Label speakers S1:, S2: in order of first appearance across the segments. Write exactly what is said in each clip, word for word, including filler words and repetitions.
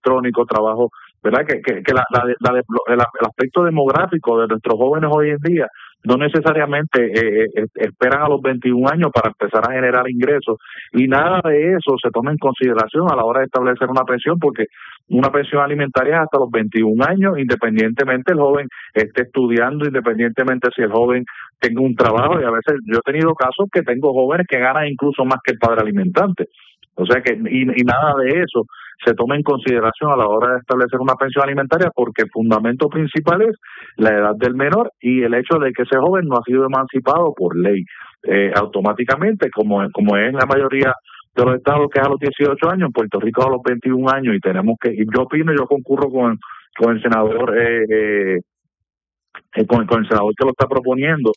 S1: electrónico, trabajo, ¿verdad? Que, que, que la, la, la, la, el aspecto demográfico de nuestros jóvenes hoy en día no necesariamente eh, eh, esperan a los veintiún años para empezar a generar ingresos, y nada de eso se toma en consideración a la hora de establecer una pensión, porque una pensión alimentaria es hasta los veintiún años, independientemente el joven esté estudiando, independientemente si el joven tenga un trabajo, y a veces yo he tenido casos que tengo jóvenes que ganan incluso más que el padre alimentante. O sea que, y, y nada de eso se toma en consideración a la hora de establecer una pensión alimentaria, porque el fundamento principal es la edad del menor y el hecho de que ese joven no ha sido emancipado por ley. Eh, automáticamente, como, como es la mayoría de los estados, que es a los dieciocho años, en Puerto Rico a los veintiún años, y tenemos que, y yo opino, yo concurro con, con el senador eh, eh, Eh, con, con el senador que lo está proponiendo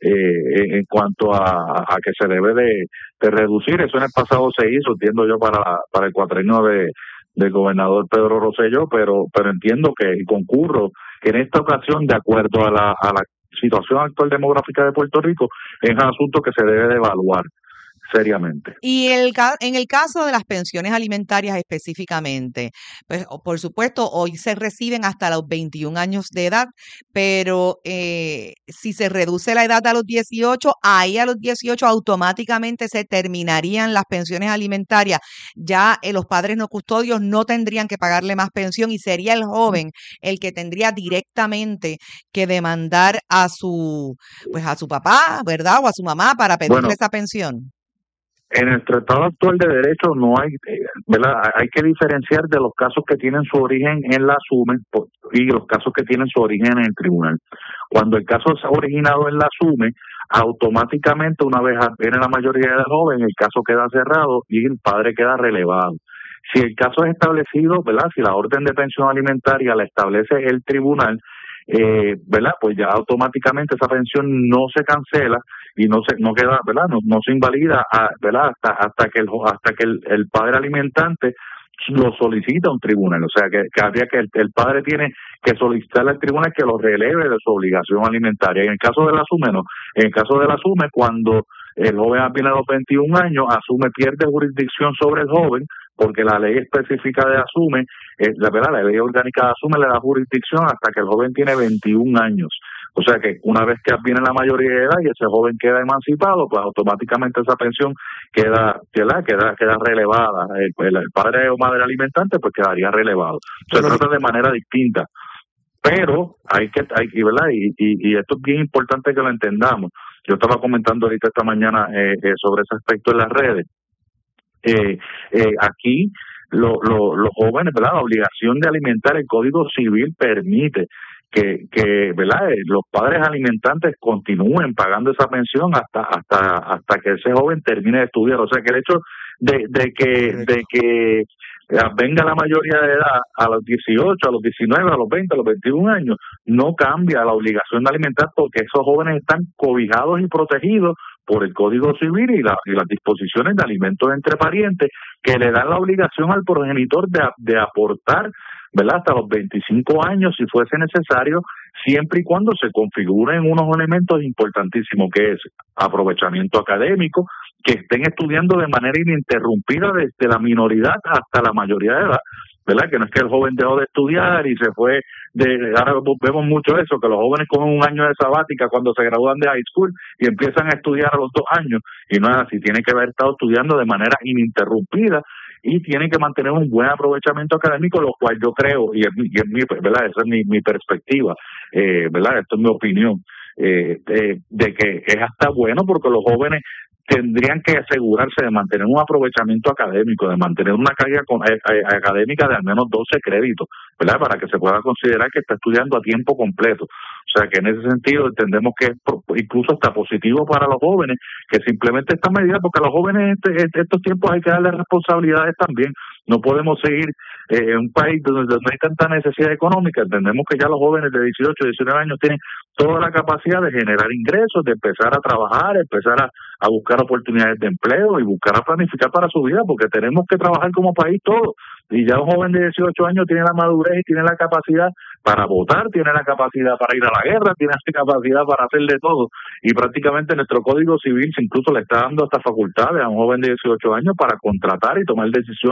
S1: eh, en cuanto a, a que se debe de, de reducir. Eso en el pasado se hizo, entiendo yo, para para el cuatrienio de del gobernador Pedro Rosselló, pero pero entiendo que, y concurro, que en esta ocasión, de acuerdo a la, a la situación actual demográfica de Puerto Rico, es un asunto que se debe de evaluar seriamente.
S2: Y el, en el caso de las pensiones alimentarias específicamente, pues por supuesto hoy se reciben hasta los veintiún años de edad, pero eh, si se reduce la edad a los dieciocho, ahí a los dieciocho automáticamente se terminarían las pensiones alimentarias. Ya eh, los padres no custodios no tendrían que pagarle más pensión, y sería el joven el que tendría directamente que demandar a su, pues a su papá, ¿verdad? O a su mamá para pedirle
S1: Bueno,
S2: esa pensión.
S1: en el tratado actual de derecho no hay, ¿verdad? Hay que diferenciar de los casos que tienen su origen en la SUME y los casos que tienen su origen en el tribunal. Cuando el caso se ha originado en la SUME, automáticamente, una vez viene la mayoría de edad joven, el caso queda cerrado y el padre queda relevado. Si el caso es establecido, ¿verdad? Si la orden de pensión alimentaria la establece el tribunal, eh, ¿verdad? Pues ya automáticamente esa pensión no se cancela y no se no queda, ¿verdad? No, no se invalida, a, ¿verdad? Hasta hasta que el hasta que el, el padre alimentante lo solicita a un tribunal. O sea que, que habría que el, el padre tiene que solicitarle al tribunal que lo releve de su obligación alimentaria. En el caso de la SUME, no. En el caso de la SUME, cuando el joven viene a los veintiún años, asume, pierde jurisdicción sobre el joven, porque la ley específica de ASUME, eh, la verdad, la ley orgánica de ASUME le da jurisdicción hasta que el joven tiene veintiún años. O sea que una vez que viene la mayoría de edad y ese joven queda emancipado, pues automáticamente esa pensión queda queda queda, queda relevada. El, el, el padre o madre alimentante pues quedaría relevado. Se trata de manera distinta. Pero hay que, hay, ¿verdad? Y, y, y esto es bien importante que lo entendamos. Yo estaba comentando ahorita esta mañana eh, eh, sobre ese aspecto en las redes. Eh, eh, aquí lo, lo, los jóvenes, ¿verdad? La obligación de alimentar, el Código Civil permite que, que ¿verdad? Los padres alimentantes continúen pagando esa pensión hasta hasta hasta que ese joven termine de estudiar. O sea que el hecho de, de que de que venga la mayoría de edad a los dieciocho, a los diecinueve, a los veinte, a los veintiún años, no cambia la obligación de alimentar, porque esos jóvenes están cobijados y protegidos por el Código Civil y, la, y las disposiciones de alimentos entre parientes, que le dan la obligación al progenitor de, de aportar, ¿verdad?, hasta los veinticinco años, si fuese necesario, siempre y cuando se configuren unos elementos importantísimos, que es aprovechamiento académico, que estén estudiando de manera ininterrumpida desde la minoridad hasta la mayoría de edad, ¿verdad? Que no es que el joven dejó de estudiar y se fue de... Ahora vemos mucho eso, que los jóvenes cogen un año de sabática cuando se gradúan de high school y empiezan a estudiar a los dos años, y no es así. Tienen que haber estado estudiando de manera ininterrumpida y tienen que mantener un buen aprovechamiento académico, lo cual yo creo, y es mi, y es mi ¿verdad? Esa es mi, mi perspectiva, eh, ¿verdad? Esto es mi opinión, eh, eh, de que es hasta bueno, porque los jóvenes tendrían que asegurarse de mantener un aprovechamiento académico, de mantener una carga con, eh, eh, académica de al menos doce créditos, ¿verdad? Para que se pueda considerar que está estudiando a tiempo completo. O sea que en ese sentido entendemos que es incluso hasta positivo para los jóvenes, que simplemente esta medida, porque a los jóvenes este, este, estos tiempos hay que darle responsabilidades también. No podemos seguir eh, en un país donde no hay tanta necesidad económica. Entendemos que ya los jóvenes de dieciocho, diecinueve años tienen toda la capacidad de generar ingresos, de empezar a trabajar, empezar a, a buscar oportunidades de empleo y buscar a planificar para su vida, porque tenemos que trabajar como país todos. Y ya un joven de dieciocho años tiene la madurez y tiene la capacidad para votar, tiene la capacidad para ir a la guerra, tiene la capacidad para hacer de todo. Y prácticamente nuestro Código Civil incluso le está dando hasta facultades a un joven de dieciocho años para contratar y tomar decisiones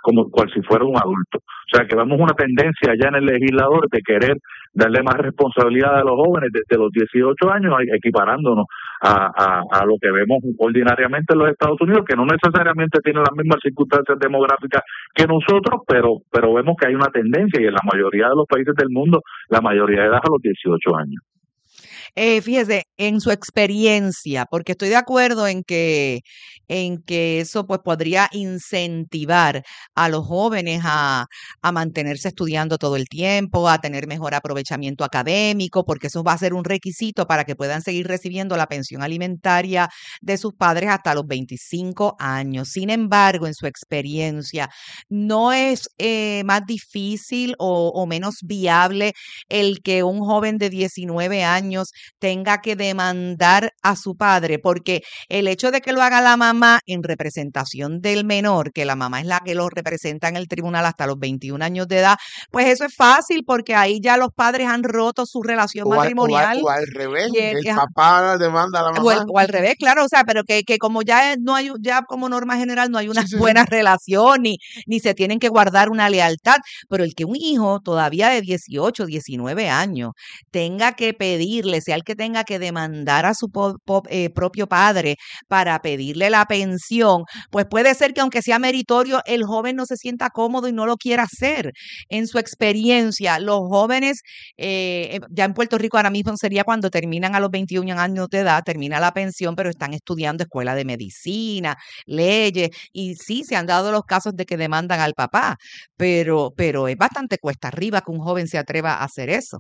S1: como cual si fuera un adulto. O sea que vemos una tendencia ya en el legislador de querer darle más responsabilidad a los jóvenes desde los dieciocho años, equiparándonos a, a, a lo que vemos ordinariamente en los Estados Unidos, que no necesariamente tienen las mismas circunstancias demográficas que nosotros, pero pero vemos que hay una tendencia y en la mayoría de los países del mundo la mayoría de edad a los dieciocho años.
S2: Eh, fíjese, en su experiencia, porque estoy de acuerdo en que, en que eso pues podría incentivar a los jóvenes a, a mantenerse estudiando todo el tiempo, a tener mejor aprovechamiento académico, porque eso va a ser un requisito para que puedan seguir recibiendo la pensión alimentaria de sus padres hasta los veinticinco años. Sin embargo, en su experiencia, ¿no es eh, más difícil o, o menos viable el que un joven de diecinueve años tenga que demandar a su padre? Porque el hecho de que lo haga la mamá en representación del menor, que la mamá es la que lo representa en el tribunal hasta los veintiún años de edad, pues eso es fácil porque ahí ya los padres han roto su relación
S3: O al, o, al,
S2: matrimonial.
S3: o al revés,
S2: y el,
S3: el papá demanda a la
S2: o, el,
S3: mamá.
S2: o al revés, claro, o sea, pero que, que como ya no hay, ya como norma general no hay una
S3: Sí, sí,
S2: buena
S3: sí.
S2: relación, ni, ni se tienen que guardar una lealtad, pero el que un hijo todavía de dieciocho, diecinueve años tenga que pedirle, sea el que tenga que demandar a su po, po, eh, propio padre para pedirle la pensión, pues puede ser que aunque sea meritorio, el joven no se sienta cómodo y no lo quiera hacer. En su experiencia, los jóvenes, eh, ya en Puerto Rico ahora mismo sería cuando terminan a los veintiún años de edad, termina la pensión, pero están estudiando escuela de medicina, leyes, y sí, se han dado los casos de que demandan al papá, pero, pero es bastante cuesta arriba que un joven se atreva a hacer eso.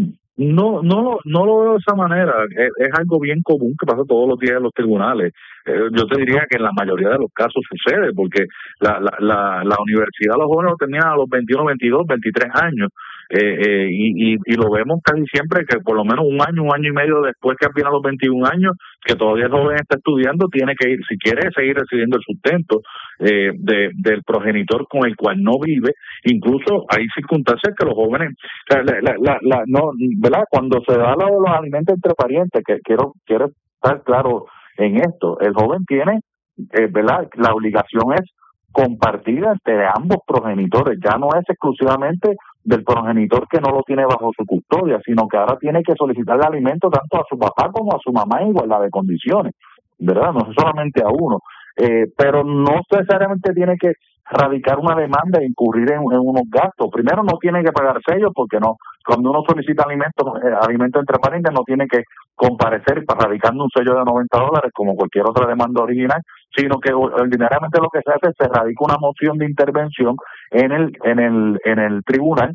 S1: No, no, lo- no lo veo de esa manera. Es, es algo bien común que pasa todos los días en los tribunales. Eh, yo te diría que en la mayoría de los casos sucede, porque la, la, la, la universidad, los jóvenes lo terminan a los veintiuno, veintidós, veintitrés años. Eh, eh, y, y, y lo vemos casi siempre que por lo menos un año, un año y medio después que apenas los veintiún años, que todavía el joven está estudiando, tiene que ir, si quiere seguir recibiendo el sustento eh, de, del progenitor con el cual no vive. Incluso hay circunstancias que los jóvenes, la, la, la, la, la, no, ¿verdad? Cuando se da lo de los alimentos entre parientes, que quiero, quiero estar claro en esto, el joven tiene, eh, ¿verdad? La obligación es compartida entre ambos progenitores, ya no es exclusivamente del progenitor que no lo tiene bajo su custodia, sino que ahora tiene que solicitarle alimento tanto a su papá como a su mamá en igualdad de condiciones, ¿verdad? No solamente a uno, eh, pero no necesariamente tiene que radicar una demanda e incurrir en, en unos gastos. Primero, no tiene que pagar sellos porque no, cuando uno solicita alimentos, eh, alimentos entre parientes, no tiene que comparecer para radicando un sello de noventa dólares como cualquier otra demanda original, sino que ordinariamente lo que se hace es se radica una moción de intervención en el en el en el tribunal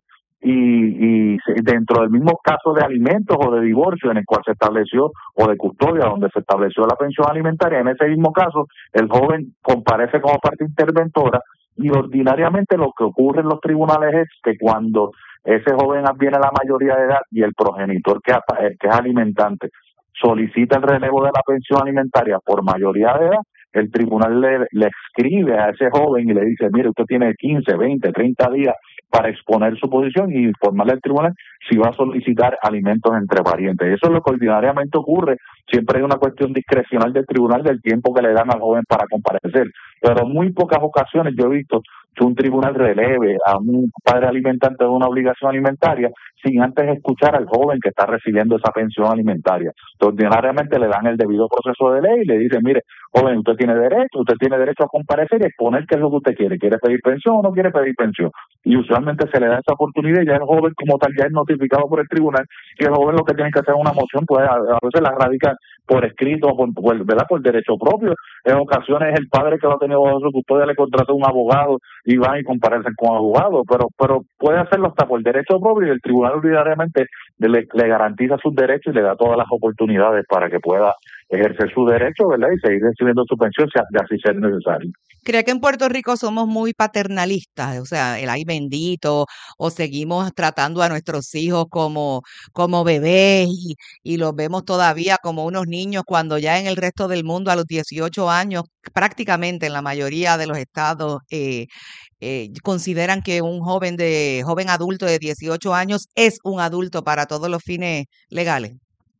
S1: y, y dentro del mismo caso de alimentos o de divorcio en el cual se estableció, o de custodia donde se estableció la pensión alimentaria, en ese mismo caso el joven comparece como parte interventora. Y ordinariamente lo que ocurre en los tribunales es que cuando ese joven adviene a la mayoría de edad y el progenitor que, que es alimentante solicita el relevo de la pensión alimentaria por mayoría de edad, el tribunal le, le escribe a ese joven y le dice, mire, usted tiene quince, veinte, treinta días para exponer su posición y informarle al tribunal si va a solicitar alimentos entre parientes. Eso es lo que ordinariamente ocurre. Siempre hay una cuestión discrecional del tribunal del tiempo que le dan al joven para comparecer. Pero en muy pocas ocasiones yo he visto que un tribunal releve a un padre alimentante de una obligación alimentaria sin antes escuchar al joven que está recibiendo esa pensión alimentaria. Entonces, ordinariamente le dan el debido proceso de ley y le dicen, mire, joven, usted tiene derecho, usted tiene derecho a comparecer y exponer qué es lo que usted quiere. ¿Quiere pedir pensión o no quiere pedir pensión? Y usualmente se le da esa oportunidad y ya el joven como tal ya es notificado por el tribunal y el joven lo que tiene que hacer es una moción, pues a, a veces la radica por escrito, por, por, ¿verdad? Por derecho propio. En ocasiones el padre que lo ha tenido bajo su custodia le contrata a un abogado y van y comparecen con abogado, pero pero puede hacerlo hasta por derecho propio y el tribunal ordinariamente le, le garantiza sus derechos y le da todas las oportunidades para que pueda ejercer su derecho, ¿verdad? Y seguir recibiendo su pensión si así sea necesario.
S2: ¿Cree que en Puerto Rico somos muy paternalistas? O sea, el ay bendito, o seguimos tratando a nuestros hijos como, como bebés y, y los vemos todavía como unos niños cuando ya en el resto del mundo a los dieciocho años, prácticamente en la mayoría de los estados, eh, eh, consideran que un joven de joven adulto de dieciocho años es un adulto para todos los fines legales.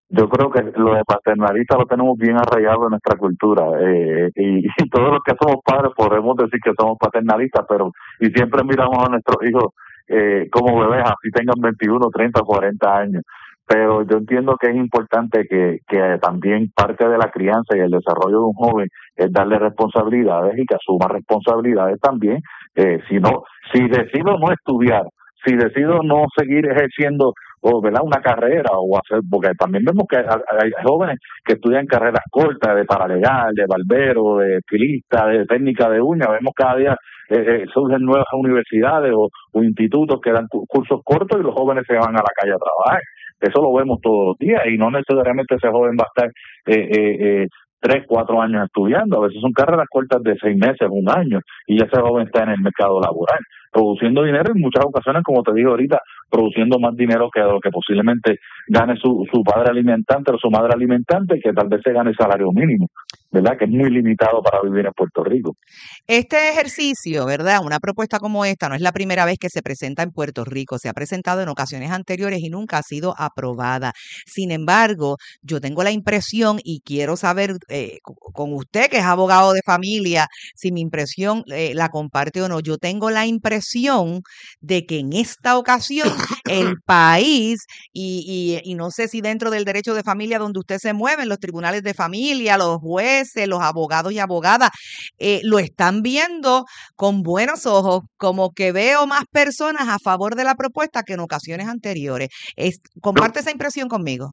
S1: Yo creo que lo de paternalista lo tenemos bien arraigado en nuestra cultura, eh, y, y todos los que somos padres podemos decir que somos paternalistas, pero y siempre miramos a nuestros hijos eh, como bebés, así tengan veintiuno, treinta, cuarenta años. Pero yo entiendo que es importante que, que también parte de la crianza y el desarrollo de un joven es darle responsabilidades y que asuma responsabilidades también. Eh, si no, si decido no estudiar, si decido no seguir ejerciendo o, ¿verdad?, una carrera o hacer, porque también vemos que hay, hay jóvenes que estudian carreras cortas de paralegal, de barbero, de estilista, de técnica de uña. Vemos cada día eh, eh, surgen nuevas universidades o, o institutos que dan cursos cortos y los jóvenes se van a la calle a trabajar. Eso lo vemos todos los días y no necesariamente ese joven va a estar eh, eh, eh, tres, cuatro años estudiando. A veces son carreras cortas de seis meses, un año, y ya ese joven está en el mercado laboral, produciendo dinero en muchas ocasiones, como te digo ahorita, produciendo más dinero que lo que posiblemente gane su, su padre alimentante o su madre alimentante, que tal vez se gane el salario mínimo, ¿verdad? Que es muy limitado para vivir en Puerto Rico.
S2: Este ejercicio, ¿verdad? Una propuesta como esta no es la primera vez que se presenta en Puerto Rico, se ha presentado en ocasiones anteriores y nunca ha sido aprobada. Sin embargo, yo tengo la impresión y quiero saber eh, con usted, que es abogado de familia, si mi impresión eh, la comparte o no. Yo tengo la impresión de que en esta ocasión el país, y, y, y no sé si dentro del derecho de familia donde usted se mueve, en los tribunales de familia, los jueces, los abogados y abogadas, eh, lo están viendo con buenos ojos, como que veo más personas a favor de la propuesta que en ocasiones anteriores. Es, ¿comparte esa impresión conmigo?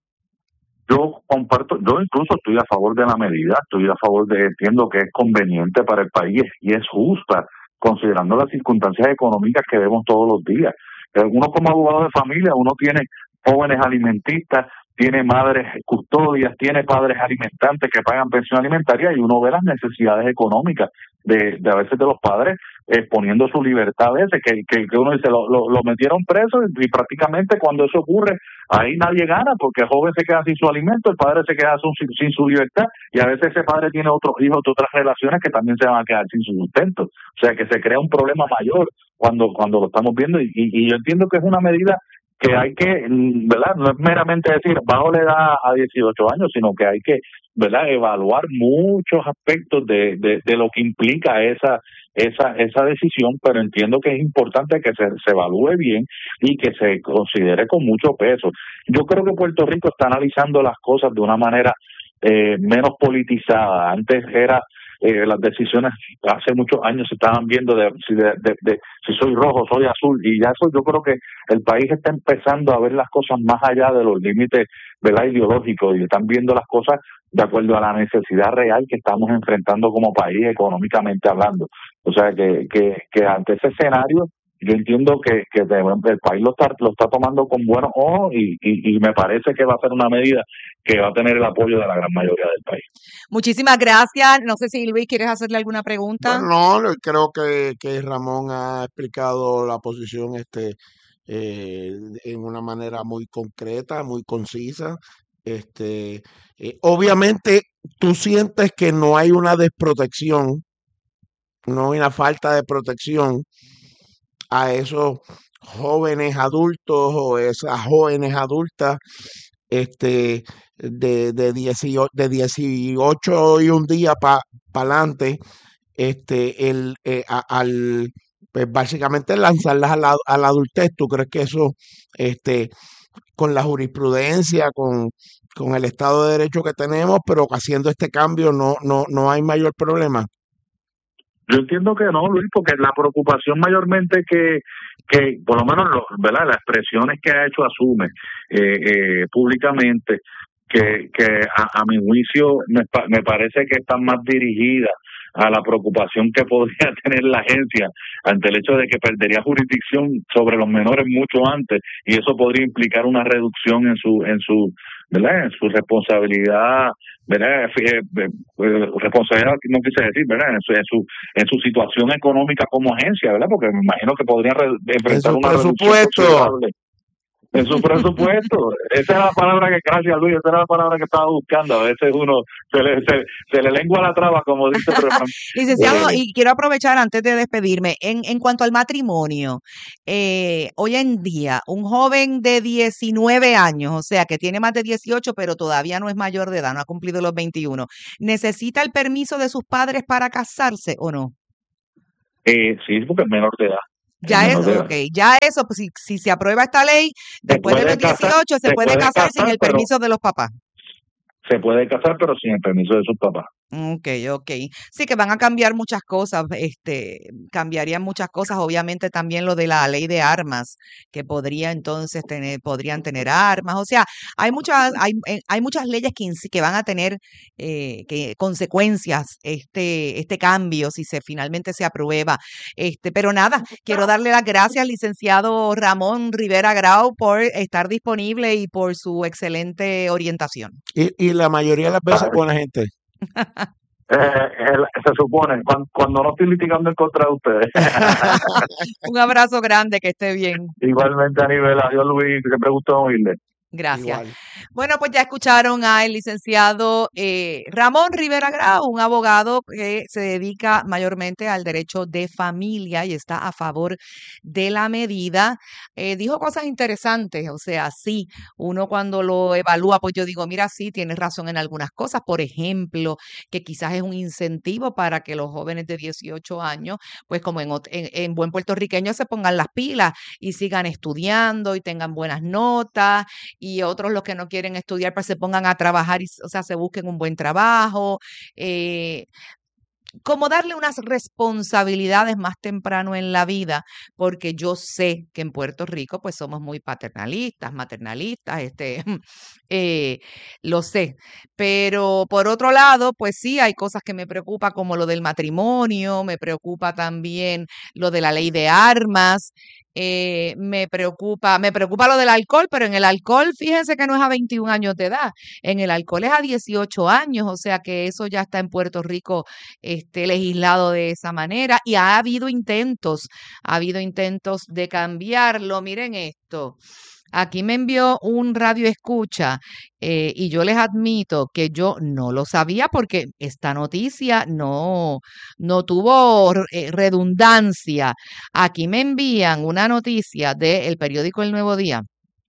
S1: Yo comparto, yo incluso estoy a favor de la medida, estoy a favor de, entiendo que es conveniente para el país y es justa, considerando las circunstancias económicas que vemos todos los días. Uno como abogado de familia, uno tiene jóvenes alimentistas, tiene madres custodias, tiene padres alimentantes que pagan pensión alimentaria y uno ve las necesidades económicas de, de a veces de los padres exponiendo su libertad a veces, que, que, que uno dice, lo, lo, lo metieron preso y, y prácticamente cuando eso ocurre, ahí nadie gana porque el joven se queda sin su alimento, el padre se queda sin, sin su libertad y a veces ese padre tiene otros hijos de otras relaciones que también se van a quedar sin su sustento. O sea que se crea un problema mayor cuando, cuando lo estamos viendo y, y, y yo entiendo que es una medida que hay que, ¿verdad? No es meramente decir bajo la edad a dieciocho años, sino que hay que, ¿verdad?, evaluar muchos aspectos de, de, de lo que implica esa esa esa decisión, pero entiendo que es importante que se, se evalúe bien y que se considere con mucho peso. Yo creo que Puerto Rico está analizando las cosas de una manera eh, menos politizada. Antes era Eh, las decisiones hace muchos años se estaban viendo de si, de, de, de si soy rojo, soy azul, y ya eso yo creo que el país está empezando a ver las cosas más allá de los límites, ¿verdad?, ideológicos, y están viendo las cosas de acuerdo a la necesidad real que estamos enfrentando como país económicamente hablando. O sea que, que, que ante ese escenario yo entiendo que, que el país lo está, lo está tomando con buenos ojos y, y, y me parece que va a ser una medida que va a tener el apoyo de la gran mayoría del país.
S2: Muchísimas gracias. No sé si Luis, ¿quieres hacerle alguna pregunta?
S3: Bueno, no, creo que, que Ramón ha explicado la posición este eh, en una manera muy concreta, muy concisa. Este, eh, obviamente, tú sientes que no hay una desprotección, no hay una falta de protección a esos jóvenes adultos o esas jóvenes adultas este, de, de, dieciocho, de dieciocho y un día para pa adelante, este, el, eh, a, al, pues básicamente lanzarlas a la, a la adultez. ¿Tú crees que eso, este, con la jurisprudencia, con, con el Estado de Derecho que tenemos, pero haciendo este cambio no, no, no hay mayor problema?
S1: Yo entiendo que no, Luis, porque la preocupación mayormente que, que por lo menos, lo, ¿verdad?, las expresiones que ha hecho asume eh, eh, públicamente, que, que a, a mi juicio me, me parece que están más dirigidas a la preocupación que podría tener la agencia ante el hecho de que perdería jurisdicción sobre los menores mucho antes y eso podría implicar una reducción en su en su ¿verdad?, en su responsabilidad, ¿verdad?, eh, eh, responsabilidad no quise decir, ¿verdad?, en su, en su en su situación económica como agencia, ¿verdad?, porque me imagino que podrían re- enfrentar
S3: En su
S1: una
S3: presupuesto.
S1: reducción considerable en su presupuesto. Esa era la palabra que, gracias Luis, esa era la palabra que estaba buscando. A veces uno se le, se, se le lengua la traba, como dice el refrán.
S2: Licenciado,
S1: Eh,
S2: y quiero aprovechar antes de despedirme, en, en cuanto al matrimonio, eh, hoy en día, un joven de diecinueve años, o sea, que tiene más de dieciocho, pero todavía no es mayor de edad, no ha cumplido los veintiuno, ¿necesita el permiso de sus padres para casarse o no?
S1: eh, sí, porque es menor de edad. Es
S2: Ya es,
S1: menor de edad.
S2: ok, ya eso, pues si, si se aprueba esta ley,
S1: Se
S2: después de
S1: puede
S2: los
S1: casar,
S2: dieciocho se
S1: se
S2: puede
S1: puede
S2: casar sin
S1: casar,
S2: el
S1: pero
S2: permiso de los papás.
S1: se puede casar, pero sin el permiso de sus papás.
S2: Ok, ok. Sí que van a cambiar muchas cosas, este, cambiarían muchas cosas, obviamente también lo de la ley de armas, que podría entonces tener, podrían tener armas, o sea, hay muchas, hay, eh, hay muchas leyes que, inci- que van a tener eh, que, consecuencias, este, este cambio, si se finalmente se aprueba. Este, pero nada, quiero darle las gracias al licenciado Ramón Rivera Grau por estar disponible y por su excelente orientación.
S3: Y, y la mayoría de las veces buena gente.
S1: Eh, el- se supone, cuando, cuando no estoy litigando en contra de ustedes.
S2: Un abrazo grande, que esté bien.
S1: Igualmente a nivel, adiós Luis, que me gustó oírle.
S2: Gracias.
S3: Igual.
S2: Bueno, pues ya escucharon al licenciado eh, Ramón Rivera Grau, un abogado que se dedica mayormente al derecho de familia y está a favor de la medida. Eh, dijo cosas interesantes, o sea, sí, uno cuando lo evalúa, pues yo digo, mira, sí, tienes razón en algunas cosas. Por ejemplo, que quizás es un incentivo para que los jóvenes de dieciocho años, pues como en, ot- en, en buen puertorriqueño, se pongan las pilas y sigan estudiando y tengan buenas notas, y otros los que no quieren estudiar pues se pongan a trabajar y, o sea, se busquen un buen trabajo, eh, como darle unas responsabilidades más temprano en la vida, porque yo sé que en Puerto Rico pues somos muy paternalistas, maternalistas, este, eh, lo sé, pero por otro lado, pues sí, hay cosas que me preocupa como lo del matrimonio, me preocupa también lo de la ley de armas, eh, me preocupa, me preocupa lo del alcohol, pero en el alcohol, fíjense que no es a veintiún años de edad, en el alcohol es a dieciocho años, o sea que eso ya está en Puerto Rico este, legislado de esa manera y ha habido intentos, ha habido intentos de cambiarlo. Miren esto. Aquí me envió un radio escucha eh, y yo les admito que yo no lo sabía porque esta noticia no, no tuvo eh, redundancia. Aquí me envían una noticia del periódico El Nuevo Día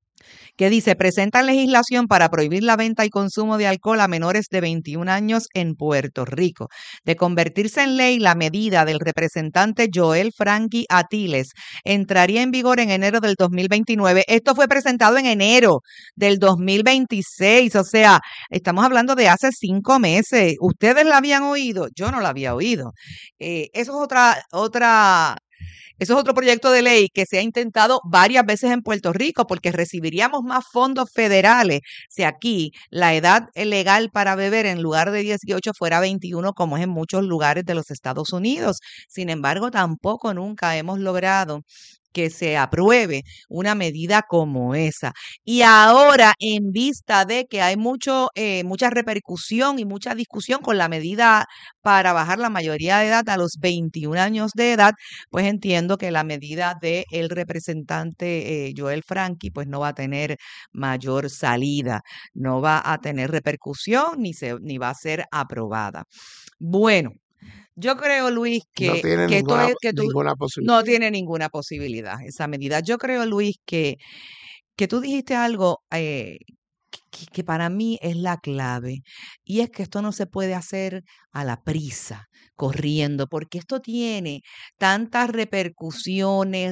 S2: que dice, presentan legislación para prohibir la venta y consumo de alcohol a menores de veintiún años en Puerto Rico. De convertirse en ley, la medida del representante Joel Frankie Atiles entraría en vigor en enero del dos mil veintinueve. Esto fue presentado en enero del dos mil veintiséis, o sea, estamos hablando de hace cinco meses. ¿Ustedes la habían oído? Yo no la había oído. Eh, eso es otra, otra eso es otro proyecto de ley que se ha intentado varias veces en Puerto Rico porque recibiríamos más fondos federales si aquí la edad legal para beber en lugar de dieciocho fuera veintiuno, como es en muchos lugares de los Estados Unidos. Sin embargo, tampoco nunca hemos logrado que se apruebe una medida como esa. Y ahora, en vista de que hay mucho, eh, mucha repercusión y mucha discusión con la medida para bajar la mayoría de edad a los veintiún años de edad, pues entiendo que la medida del representante eh, Joel Frankie pues no va a tener mayor salida, no va a tener repercusión ni, se, ni va a ser aprobada. Bueno, yo creo, Luis,
S3: No
S2: que,
S3: tiene
S2: que esto
S3: ninguna,
S2: es que tú
S3: ninguna
S2: no
S3: posibilidad.
S2: tiene ninguna posibilidad, esa medida. Yo creo, Luis, que, que tú dijiste algo eh, que, que para mí es la clave, y es que esto no se puede hacer a la prisa, corriendo, porque esto tiene tantas repercusiones,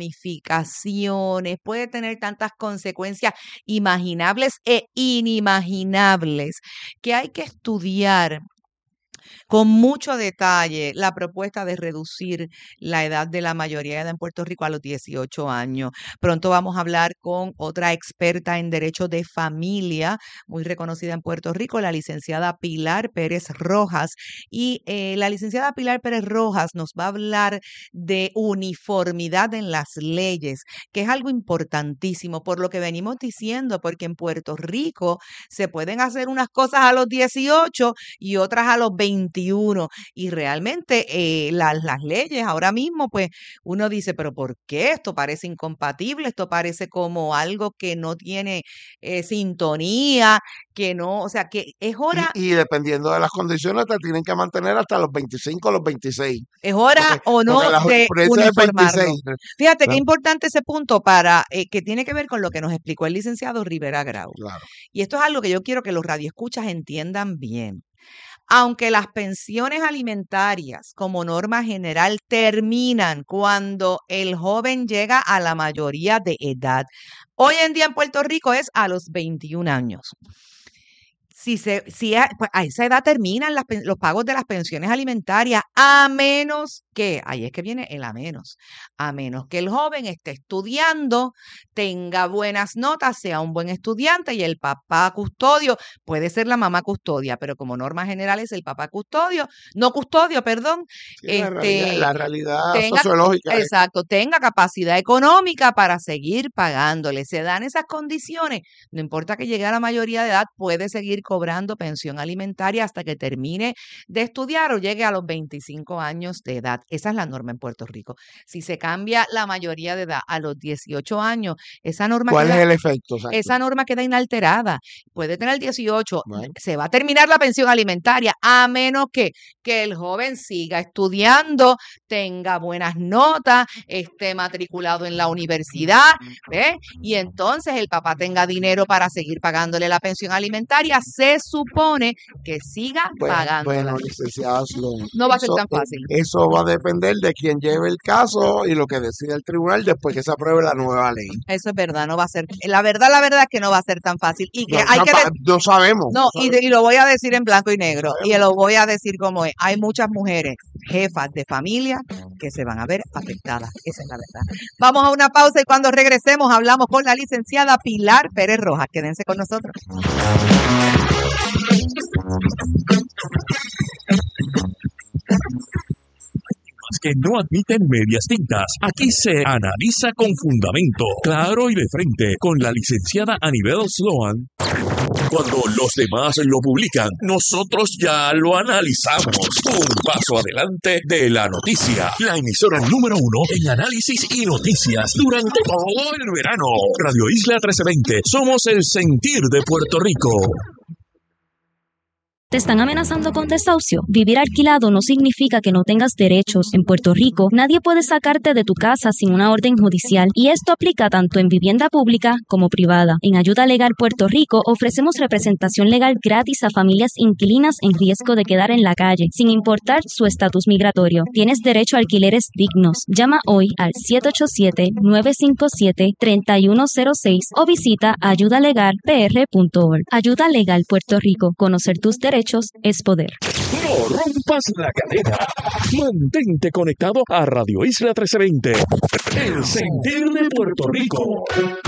S2: ramificaciones, puede tener tantas consecuencias imaginables e inimaginables, que hay que estudiar con mucho detalle la propuesta de reducir la edad de la mayoría de edad en Puerto Rico a los dieciocho años. Pronto vamos a hablar con otra experta en derecho de familia, muy reconocida en Puerto Rico, la licenciada Pilar Pérez Rojas. Y eh, la licenciada Pilar Pérez Rojas nos va a hablar de uniformidad en las leyes, que es algo importantísimo por lo que venimos diciendo, porque en Puerto Rico se pueden hacer unas cosas a los dieciocho y otras a los veinte veintiuno. Y realmente eh, las, las leyes ahora mismo, pues uno dice, pero ¿por qué? Esto parece incompatible, esto parece como algo que no tiene eh, sintonía, que no, o sea, que es hora.
S3: Y, y dependiendo de las condiciones te tienen que mantener hasta los veinticinco o los veintiséis.
S2: Es hora
S3: Porque,
S2: o no
S3: porque la
S2: de
S3: jurisprudencia es
S2: uniformarlo.
S3: veintiséis.
S2: Fíjate qué
S3: Claro,
S2: importante ese punto para eh, que tiene que ver con lo que nos explicó el licenciado Rivera Grau.
S3: claro.
S2: Y esto es algo que yo quiero que los radioescuchas entiendan bien. Aunque las pensiones alimentarias como norma general terminan cuando el joven llega a la mayoría de edad, hoy en día en Puerto Rico es a los veintiún años. Si, se, si a, pues a esa edad terminan las, los pagos de las pensiones alimentarias, a menos que, ahí es que viene el a menos, a menos que el joven esté estudiando, tenga buenas notas, sea un buen estudiante y el papá custodio, puede ser la mamá custodia, pero como norma general es el papá custodio, no custodio, perdón,
S3: Sí, la realidad,
S2: este,
S3: la realidad
S2: tenga,
S3: sociológica es
S2: exacto, tenga capacidad económica para seguir pagándole. Se dan esas condiciones, no importa que llegue a la mayoría de edad, puede seguir cobrando pensión alimentaria hasta que termine de estudiar o llegue a los veinticinco años de edad. Esa es la norma en Puerto Rico. Si se cambia la mayoría de edad a los dieciocho años, esa norma
S3: ¿cuál es
S2: queda,
S3: el efecto? Exacto.
S2: esa norma queda inalterada. Puede tener dieciocho,
S3: Bueno,
S2: se va a terminar la pensión alimentaria a menos que, que el joven siga estudiando, tenga buenas notas, esté matriculado en la universidad, ¿ves? Y entonces el papá tenga dinero para seguir pagándole la pensión alimentaria, se supone que siga
S3: bueno,
S2: pagándola.
S3: bueno, licenciado Sloan,
S2: No va a ser
S3: eso,
S2: tan
S3: eh,
S2: fácil.
S3: eso va a depender de quién lleve el caso y lo que decida el tribunal después que se apruebe la nueva ley.
S2: Eso es verdad, no va a ser, la verdad, la verdad es que no va a ser tan fácil. Y que
S3: No,
S2: hay
S3: no,
S2: que,
S3: pa-
S2: de-
S3: no sabemos,
S2: no,
S3: no
S2: y,
S3: sabemos,
S2: de- y lo voy a decir en blanco y
S3: no
S2: negro, y
S3: sabemos.
S2: lo voy a decir como es. Hay muchas mujeres, jefas de familia, que se van a ver afectadas. Esa es la verdad. Vamos a una pausa y cuando regresemos hablamos con la licenciada Pilar Pérez Rojas. Quédense con nosotros.
S4: Que no admiten medias tintas. Aquí se analiza con fundamento, claro y de frente, con la licenciada Anibel Sloan. Cuando los demás lo publican, nosotros ya lo analizamos. Un paso adelante de la noticia. La emisora número uno en análisis y noticias durante todo el verano. Radio Isla trece veinte. Somos el sentir de Puerto Rico.
S5: ¿Te están amenazando con desahucio? Vivir alquilado no significa que no tengas derechos. En Puerto Rico, nadie puede sacarte de tu casa sin una orden judicial y esto aplica tanto en vivienda pública como privada. En Ayuda Legal Puerto Rico ofrecemos representación legal gratis a familias inquilinas en riesgo de quedar en la calle, sin importar su estatus migratorio. Tienes derecho a alquileres dignos. Llama hoy al siete ocho siete, nueve cinco siete, tres uno cero seis o visita ayuda legal p r punto org. Ayuda Legal Puerto Rico. Conocer tus derechos es poder.
S4: No rompas la cadena. Mantente conectado a Radio Isla trece veinte. El sentir de Puerto Rico.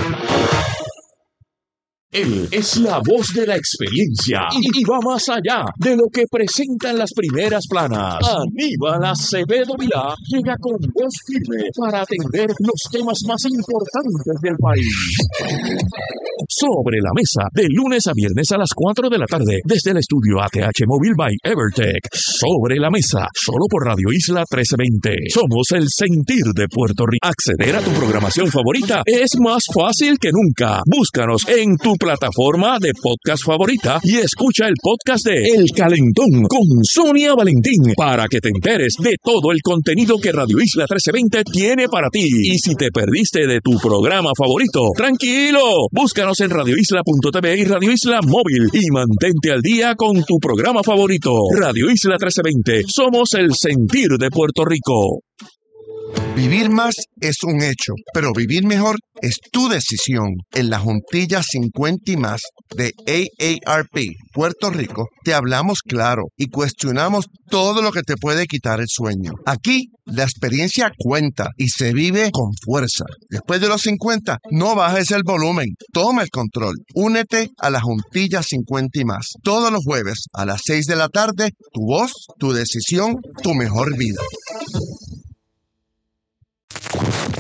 S4: Él es la voz de la experiencia y, y va más allá de lo que presentan las primeras planas. Aníbal Acevedo Vilá llega con voz firme para atender los temas más importantes del país. Sobre la mesa, de lunes a viernes a las cuatro de la tarde, desde el estudio A T H Móvil by Evertech. Sobre la mesa, solo por Radio Isla trece veinte. Somos el sentir de Puerto Rico. Acceder a tu programación favorita es más fácil que nunca. Búscanos en tu plataforma de podcast favorita y escucha el podcast de El Calentón con Sonia Valentín para que te enteres de todo el contenido que Radio Isla trece veinte tiene para ti. Y si te perdiste de tu programa favorito, tranquilo, búscanos en radio isla punto t v y Radio Isla Móvil y mantente al día con tu programa favorito. Radio Isla trece veinte, somos el sentir de Puerto Rico.
S6: Vivir más es un hecho, pero vivir mejor es tu decisión. En la Juntilla cincuenta y más de A A R P Puerto Rico, te hablamos claro y cuestionamos todo lo que te puede quitar el sueño. Aquí, la experiencia cuenta y se vive con fuerza. Después de los cincuenta, no bajes el volumen, toma el control. Únete a la Juntilla cincuenta y más. Todos los jueves a las seis de la tarde, tu voz, tu decisión, tu mejor vida.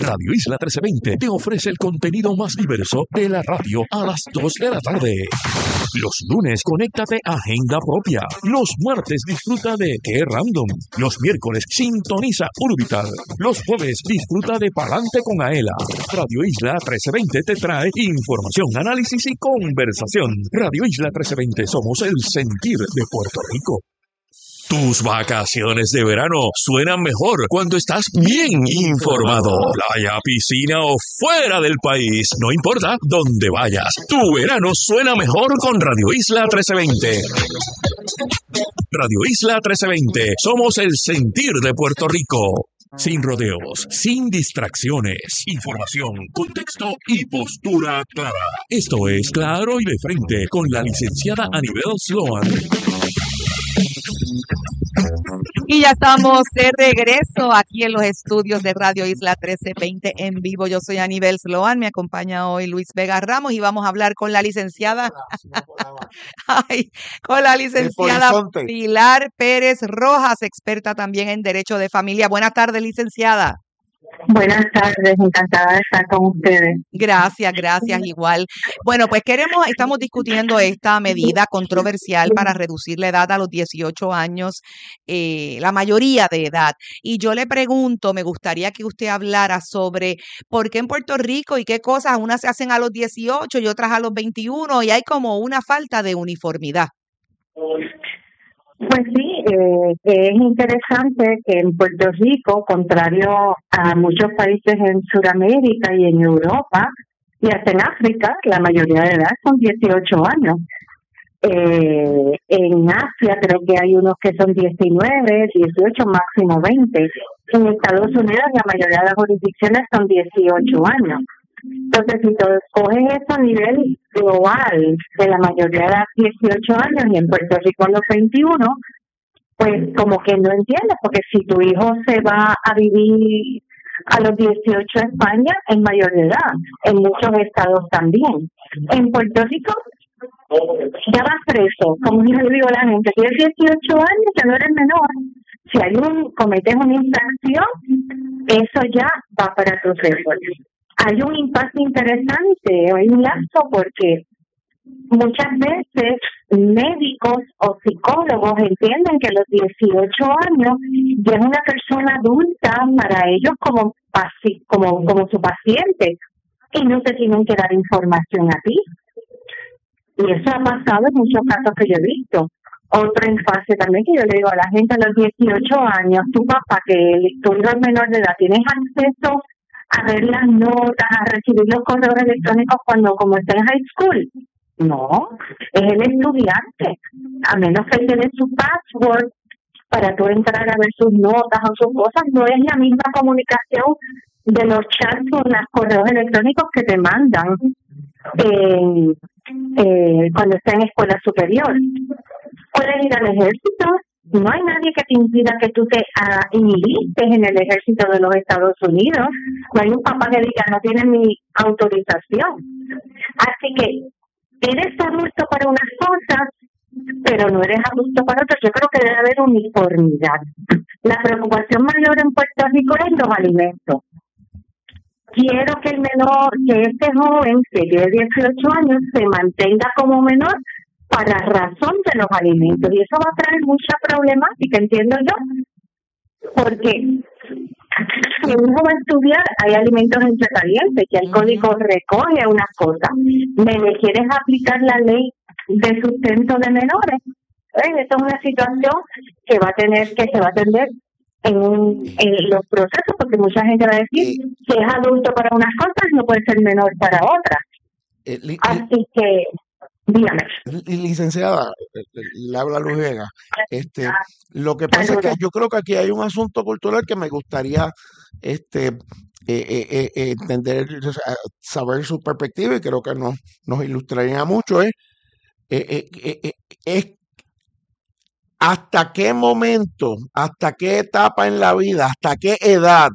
S4: Radio Isla trece veinte te ofrece el contenido más diverso de la radio a las dos de la tarde. Los lunes, conéctate a Agenda Propia. Los martes, disfruta de Qué Random. Los miércoles, sintoniza Urbital. Los jueves, disfruta de Palante con Aela. Radio Isla trece veinte te trae información, análisis y conversación. Radio Isla trece veinte, somos el sentir de Puerto Rico. Tus vacaciones de verano suenan mejor cuando estás bien informado. Playa, piscina o fuera del país, no importa dónde vayas. Tu verano suena mejor con Radio Isla trece veinte. Radio Isla trece veinte, somos el sentir de Puerto Rico. Sin rodeos, sin distracciones, información, contexto y postura clara. Esto es Claro y de Frente con la licenciada Anibel Sloan.
S2: Y ya estamos de regreso aquí en los estudios de Radio Isla trece veinte en vivo. Yo soy Anibel Sloan, me acompaña hoy Luis Vega Ramos y vamos a hablar con la licenciada, ay, con la licenciada Pilar Pérez Rojas, experta también en Derecho de Familia. Buenas tardes, licenciada.
S7: Buenas tardes, encantada de estar con ustedes.
S2: Gracias, gracias, igual. Bueno, pues queremos, estamos discutiendo esta medida controversial para reducir la edad a los dieciocho años, eh, la mayoría de edad. Y yo le pregunto, me gustaría que usted hablara sobre por qué en Puerto Rico y qué cosas unas se hacen a los dieciocho y otras a los veintiuno y hay como una falta de uniformidad.
S7: Pues sí, eh, es interesante que en Puerto Rico, contrario a muchos países en Sudamérica y en Europa y hasta en África, la mayoría de edad son dieciocho años. Eh, en Asia creo que hay unos que son diecinueve, dieciocho, máximo veinte. En Estados Unidos la mayoría de las jurisdicciones son dieciocho años. Entonces, si tú coges eso a nivel global de la mayoría de dieciocho años y en Puerto Rico a los veintiuno, pues como que no entiendes, porque si tu hijo se va a vivir a los dieciocho a España, es mayor de edad, en muchos estados también. En Puerto Rico ya vas preso, como yo le digo a la gente, tienes dieciocho años, ya no eres menor. Si hay un, cometes una infracción, eso ya va para tus récords. Hay un impacto interesante, hay un lazo, porque muchas veces médicos o psicólogos entienden que a los dieciocho años ya es una persona adulta para ellos como, como, como su paciente y no te tienen que dar información a ti. Y eso ha pasado en muchos casos que yo he visto. Otro impasse también que yo le digo a la gente a los dieciocho años, tu papá, que tu hijo es menor de edad, tienes acceso a ver las notas, a recibir los correos electrónicos cuando como está en high school. No, es el estudiante, a menos que él te dé su password para tú entrar a ver sus notas o sus cosas. No es la misma comunicación de los chats o los correos electrónicos que te mandan eh, eh, cuando está en escuela superior. Puedes ir al ejército. No hay nadie que te impida que tú te uh, enlistes en el ejército de los Estados Unidos. No hay un papá que diga, no tiene mi autorización. Así que eres adulto para unas cosas, pero no eres adulto para otras. Yo creo que debe haber uniformidad. La preocupación mayor en Puerto Rico es los alimentos. Quiero que el menor, que este joven que tiene dieciocho años se mantenga como menor para razón de los alimentos, y eso va a traer mucha problemática, entiendo yo, porque si uno va a estudiar, hay alimentos entre calientes, que el código recoge unas cosas. ¿Me le quieres aplicar la ley de sustento de menores? ¿Eh? Esto es una situación que va a tener, que se va a atender en, un, en los procesos, porque mucha gente va a decir que es adulto para unas cosas y no puede ser menor para otras.
S3: Eh, li,
S7: Así que dígame.
S3: Licenciada, le habla Luis Vega. Este, lo que pasa es que yo creo que aquí hay un asunto cultural que me gustaría este, eh, eh, eh, entender, saber su perspectiva, y creo que nos, nos ilustraría mucho. Es, eh, eh, eh, es hasta qué momento, hasta qué etapa en la vida, hasta qué edad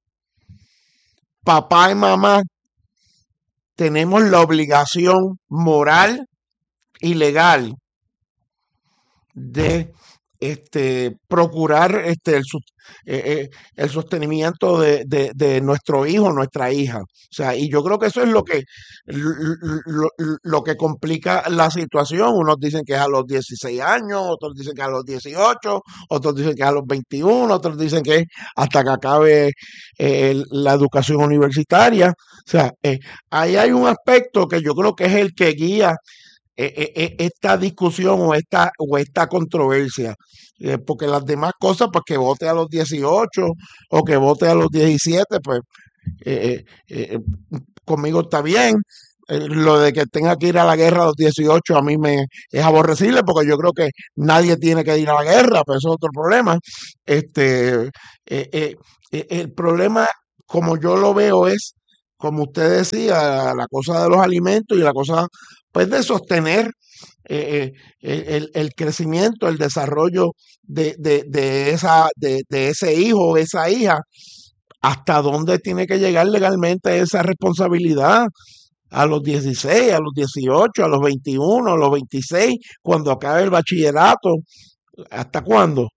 S3: papá y mamá tenemos la obligación moral y legal de este, procurar este, el, sus- eh, eh, el sostenimiento de, de, de nuestro hijo, nuestra hija. O sea, y yo creo que eso es lo que, lo, lo- lo que complica la situación. Unos dicen que es a los dieciséis años, otros dicen que es a los dieciocho, otros dicen que es a los veintiuno, otros dicen que es hasta que acabe eh, el- la educación universitaria. O sea, eh, ahí hay un aspecto que yo creo que es el que guía eh, eh, eh, esta discusión o esta, o esta controversia. Eh, porque las demás cosas, pues que vote a los dieciocho o que vote a los diecisiete, pues eh, eh, eh, conmigo está bien. Eh, lo de que tenga que ir a la guerra a los dieciocho a mí me es aborrecible porque yo creo que nadie tiene que ir a la guerra, pero eso es otro problema. Este, eh, eh, eh, el problema, como yo lo veo, es, como usted decía, la cosa de los alimentos y la cosa, pues, de sostener eh, eh, el, el crecimiento, el desarrollo de, de, de esa, de, de ese hijo o esa hija, hasta dónde tiene que llegar legalmente esa responsabilidad. A los dieciséis, a los dieciocho, a los veintiuno, a los veintiséis, cuando acabe el bachillerato, ¿hasta cuándo?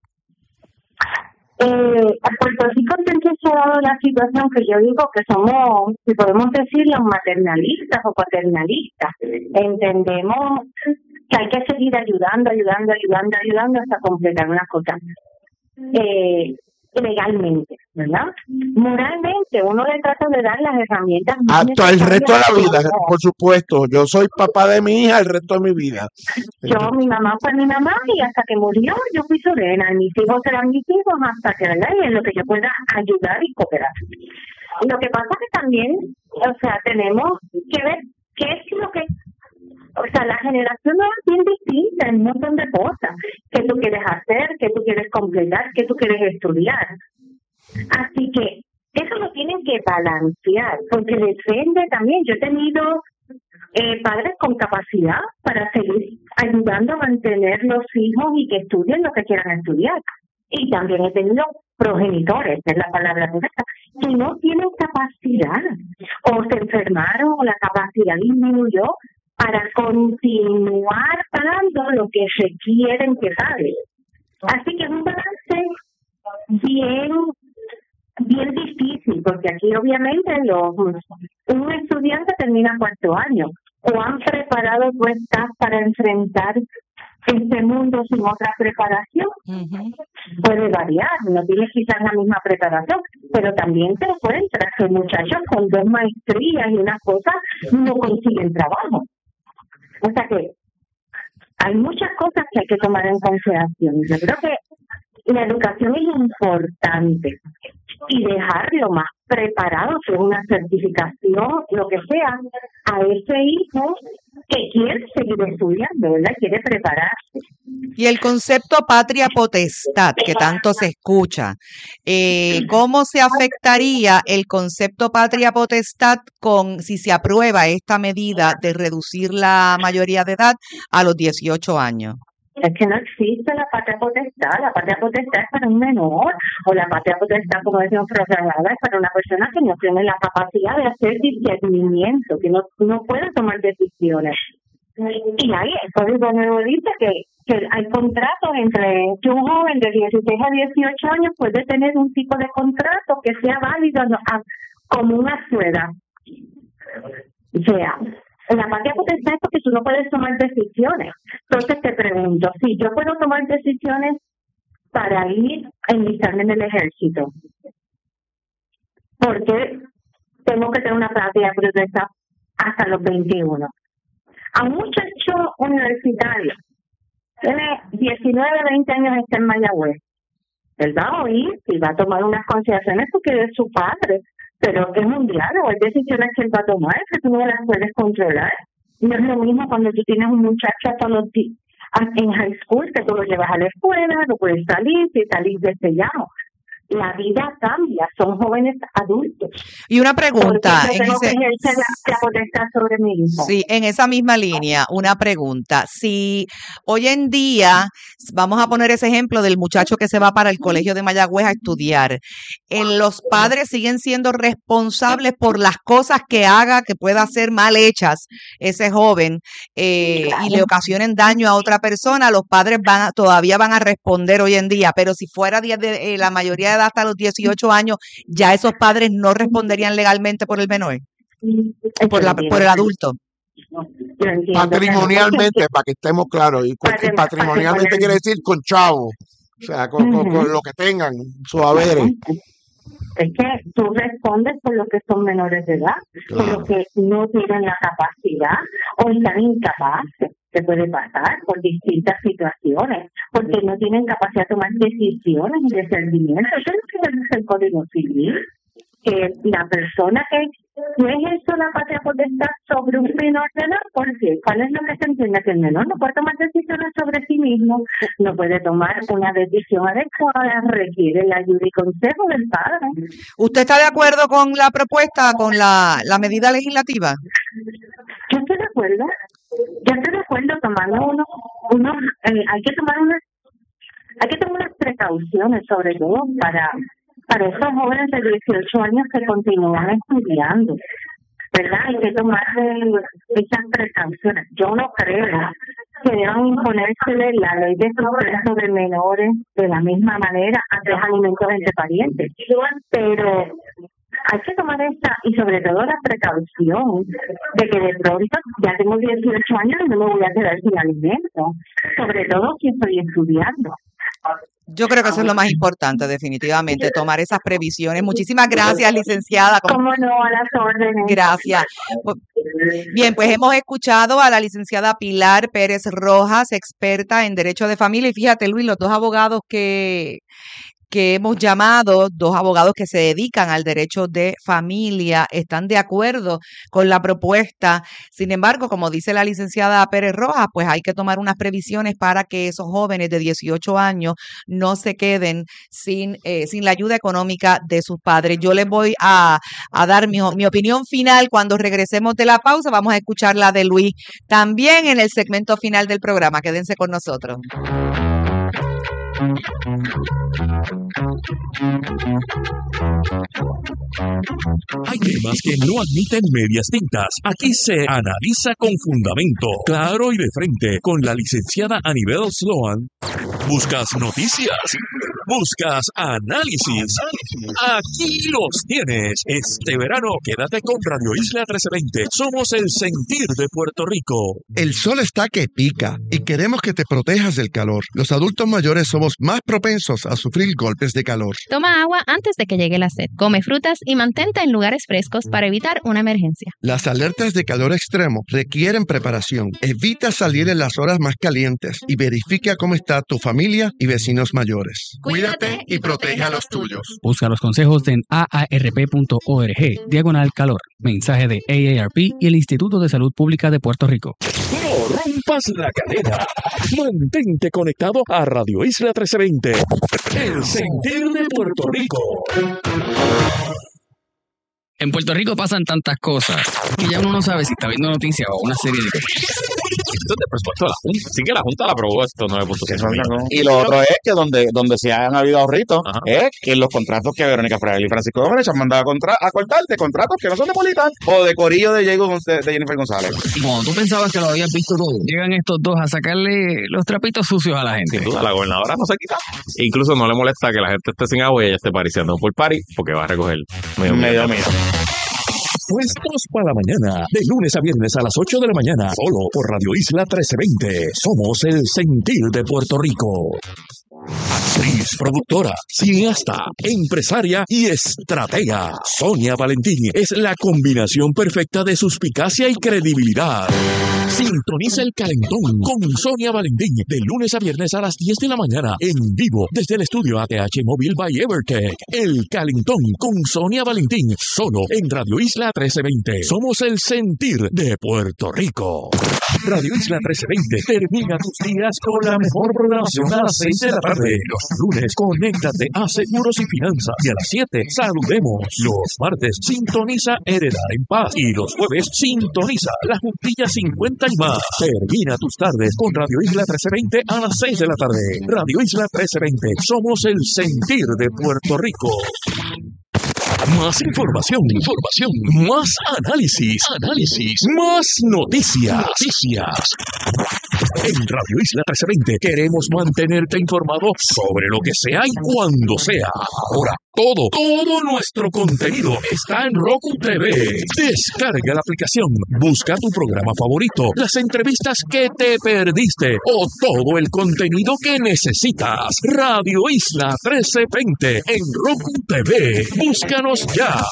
S7: Eh, a Puerto Rico siempre se ha dado la situación que yo digo que somos, si podemos decir, los maternalistas o paternalistas. Entendemos que hay que seguir ayudando, ayudando, ayudando, ayudando hasta completar una cosa. Eh, legalmente, ¿verdad? Moralmente, uno le trata de dar las herramientas más
S3: Hasta el resto de
S7: necesarias.
S3: la vida, por supuesto. Yo soy papá de mi hija el resto de mi vida.
S7: Yo, mi mamá fue mi mamá y hasta que murió yo fui su nena. Mis hijos serán mis hijos hasta que, ¿verdad? Y en lo que yo pueda ayudar y cooperar. Lo que pasa que también, o sea, tenemos que ver qué es lo que, o sea, la generación no es bien distinta en un montón de cosas que tú quieres hacer, que tú quieres completar, que tú quieres estudiar. Así que eso lo tienen que balancear, porque depende también. Yo he tenido eh, padres con capacidad para seguir ayudando a mantener los hijos y que estudien lo que quieran estudiar. Y también he tenido progenitores, es la palabra correcta, que no tienen capacidad o se enfermaron o la capacidad disminuyó para continuar pagando lo que requieren que paguen. Así que es un balance bien bien difícil, porque aquí obviamente los un estudiante termina cuarto año. ¿Cuán preparado tú estás para enfrentar este mundo sin otra preparación?
S2: Ujú.
S7: Puede variar, no tienes quizás la misma preparación, pero también te encuentras que muchachos con dos maestrías y unas cosas no consiguen trabajo. O sea que hay muchas cosas que hay que tomar en consideración. Yo creo que la educación es importante y dejarlo más preparado, que una certificación, lo que sea, a ese hijo que quiere seguir estudiando, ¿verdad? Quiere prepararse.
S2: Y el concepto patria potestad, que tanto se escucha, eh, ¿cómo se afectaría el concepto patria potestad con si se aprueba esta medida de reducir la mayoría de edad a los dieciocho años?
S7: Es que no existe la patria potestad. La patria potestad es para un menor, o la patria potestad, como decimos, es para una persona que no tiene la capacidad de hacer discernimiento, que no, no puede tomar decisiones. Y ahí el Código Nuevo dice que, que hay contratos entre que un joven de dieciséis a dieciocho años puede tener un tipo de contrato que sea válido no, a, como una sueda. O sea, la patria potestad es porque tú no puedes tomar decisiones. Entonces te pregunto, si yo puedo tomar decisiones para ir a enlistarme en el ejército, ¿por qué tengo que tener una patria potestad hasta los veintiuno? A un muchacho universitario, tiene diecinueve, veinte años, está en Mayagüez, él va a oír y va a tomar unas consideraciones porque es su padre, pero es mundial, o hay decisiones que él va a tomar que tú no las puedes controlar. No es lo mismo cuando tú tienes un muchacho hasta los di- en high school, que tú lo llevas a la escuela, no puedes salir, si salís de este llamo. la vida cambia, son jóvenes adultos.
S2: Y una pregunta.
S7: Porque yo tengo
S2: ese,
S7: que ejercer la, la potestad sobre mi hijo.
S2: Sí, en esa misma línea, una pregunta. Si hoy en día, vamos a poner ese ejemplo del muchacho que se va para el colegio de Mayagüez a estudiar, ¿en los padres siguen siendo responsables por las cosas que haga, que pueda ser mal hechas ese joven eh, y le ocasionen daño a otra persona? Los padres van a, todavía van a responder hoy en día, pero si fuera de, de, eh, la mayoría de edad hasta los dieciocho años, ya esos padres no responderían legalmente por el menor, por, la, por el adulto.
S3: Patrimonialmente, para que estemos claros, y, con, y patrimonialmente quiere decir con chavo, o sea, con, con, con lo que tengan, sus haberes.
S7: Es que tú respondes por lo que son menores de edad, claro, por lo que no tienen la capacidad o están incapaces, que puede pasar por distintas situaciones, porque no tienen capacidad de tomar decisiones y discernimiento. Eso es lo que dice el Código Civil, que la persona que no ejerce la patria potestad sobre un menor de edad, ¿por qué? ¿Cuál es lo que se entiende? Que el menor no puede tomar decisiones sobre sí mismo, no puede tomar una decisión adecuada, requiere la ayuda y consejo del padre.
S2: ¿Usted está de acuerdo con la propuesta, con la, la medida legislativa?
S7: Yo estoy de acuerdo, yo estoy de acuerdo tomando unos, unos eh, hay que tomar unas, hay que tomar unas precauciones, sobre todo para para esos jóvenes de dieciocho años que continúan estudiando, ¿verdad? Hay que tomar esas precauciones. Yo no creo que deban imponérsele la ley de progreso de menores de la misma manera a tres alimentos entre parientes, pero hay que tomar esta, y sobre todo la precaución de que de pronto ya tengo dieciocho años y no me voy a quedar sin alimento, sobre todo si estoy estudiando.
S2: Yo creo que eso es lo más importante, definitivamente, tomar esas previsiones. Muchísimas gracias, licenciada.
S7: Cómo no, a las órdenes.
S2: Gracias. Bien, pues hemos escuchado a la licenciada Pilar Pérez Rojas, experta en Derecho de Familia. Y fíjate, Luis, los dos abogados que... que hemos llamado, dos abogados que se dedican al derecho de familia, están de acuerdo con la propuesta. Sin embargo, como dice la licenciada Pérez Rojas, pues hay que tomar unas previsiones para que esos jóvenes de dieciocho años no se queden sin, eh, sin la ayuda económica de sus padres. Yo les voy a, a dar mi, mi opinión final cuando regresemos de la pausa. Vamos a escuchar la de Luis también en el segmento final del programa. Quédense con nosotros.
S4: Hay temas que no admiten medias tintas. Aquí se analiza con fundamento, claro y de frente, con la licenciada Anibel Sloan. ¿Buscas noticias? ¿Buscas análisis? Aquí los tienes. Este verano quédate con Radio Isla trece veinte. Somos el sentir de Puerto Rico.
S6: El sol está que pica y queremos que te protejas del calor. Los adultos mayores somos más propensos a sufrir golpes de calor.
S5: Toma agua antes de que llegue la sed. Come frutas y mantente en lugares frescos para evitar una emergencia.
S6: Las alertas de calor extremo requieren preparación. Evita salir en las horas más calientes y verifica cómo está tu familia y vecinos mayores.
S5: Cuídate
S6: y protege a los tuyos.
S8: Busca los consejos en a a r p punto org, diagonal calor. Mensaje de A A R P y el Instituto de Salud Pública de Puerto Rico.
S4: No rompas la cadena. Mantente conectado a Radio Isla trece veinte. El sentir de Puerto Rico.
S8: En Puerto Rico pasan tantas cosas que ya uno no sabe si está viendo noticias o una serie de cosas.
S9: Esto es de presupuesto de la Junta. Sí que la Junta la aprobó esto nueve punto cinco millones. Y lo otro es que donde, donde se han habido ahorritos es que los contratos que Verónica Fraile y Francisco Gómez han mandado a, contra, a cortar de contratos que no son de Politán o de Corillo de, Diego, de Jennifer González.
S8: Y cuando tú pensabas que lo habías visto todo, llegan estos dos a sacarle los trapitos sucios a la gente.
S9: Sin duda, la gobernadora no se quita. Incluso no le molesta que la gente esté sin agua y ella esté pariciando por party porque va a recoger medio medio mío.
S4: Puestos para la mañana, de lunes a viernes a las ocho de la mañana, solo por Radio Isla trece veinte. Somos el sentir de Puerto Rico. Actriz, productora, cineasta, empresaria y estratega. Sonia Valentín es la combinación perfecta de suspicacia y credibilidad. Sintoniza el Calentón con Sonia Valentín de lunes a viernes a las diez de la mañana en vivo desde el estudio A T H Móvil by Evertech. El Calentón con Sonia Valentín solo en Radio Isla trece veinte. Somos el sentir de Puerto Rico. Radio Isla trece veinte termina tus días con la mejor programación a las seis de la tarde. Los lunes, conéctate a Seguros y Finanzas. Y a las siete, saludemos. Los martes, sintoniza Heredar en Paz. Y los jueves, sintoniza La Juntilla cincuenta y más. Termina tus tardes con Radio Isla trece veinte a las seis de la tarde. Radio Isla trece veinte. Somos el sentir de Puerto Rico. Más información, información, más análisis, análisis, más noticias, noticias. En Radio Isla trece veinte queremos mantenerte informado sobre lo que sea y cuando sea. Ahora, todo, todo nuestro contenido está en Roku T V. Descarga la aplicación, busca tu programa favorito, las entrevistas que te perdiste o todo el contenido que necesitas. Radio Isla trece veinte en Roku T V. Búscanos ya.